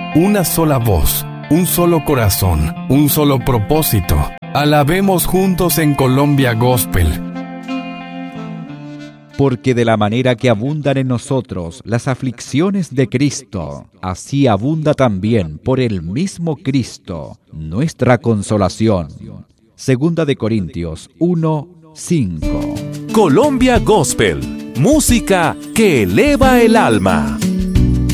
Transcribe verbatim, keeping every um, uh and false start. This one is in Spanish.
una sola voz, un solo corazón, un solo propósito. Alabemos juntos en Colombia Gospel. Porque de la manera que abundan en nosotros las aflicciones de Cristo, así abunda también por el mismo Cristo nuestra consolación. Segunda de Corintios uno, cinco. Colombia Gospel, música que eleva el alma.